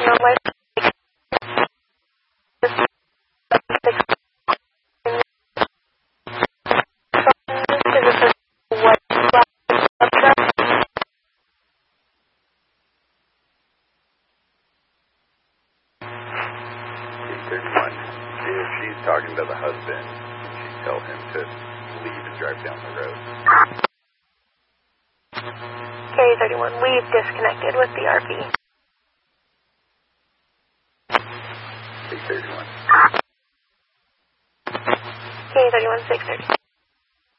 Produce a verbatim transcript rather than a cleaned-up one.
your wife. thirty-one. If she's talking to the husband, can she tell him to leave and drive down the road? K thirty-one, we've disconnected with the R P. K thirty-one. K thirty-one, six thirty.